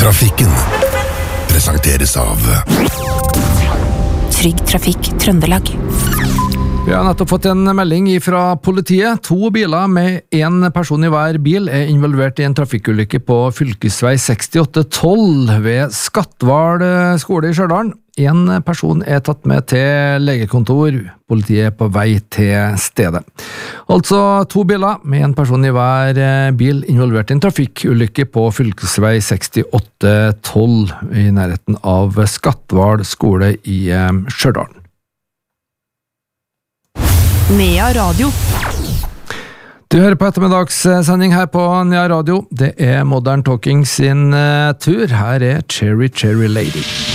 Trafikken presenteres av Trygg Trafikk Trøndelag. Vi har nettopp fått en melding fra politiet. 2 biler med en person i hver bil involvert i en trafikkulykke på fylkesvei 6812 ved Skatval skole i Stjørdal. En person tatt med til legekontor. Politiet på vei til stedet. Altså 2 biler med en person i hver bil involvert i en trafikkulykke på fylkesvei 6812 i nærheten av Skatval skole i Stjørdal. Nea Radio. Du hører på ettermiddagssending her på Nea Radio. Det Modern Talking sin tur. Her Cherry Cherry Lady.